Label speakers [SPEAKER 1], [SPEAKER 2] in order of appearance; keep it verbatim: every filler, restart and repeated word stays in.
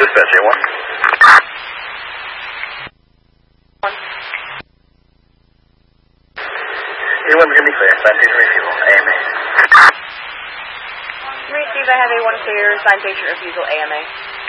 [SPEAKER 1] Dispatch A one. A one's going to be clear. Citation refusal, A M A.
[SPEAKER 2] Receive, I have A one clear, citation refusal, A M A.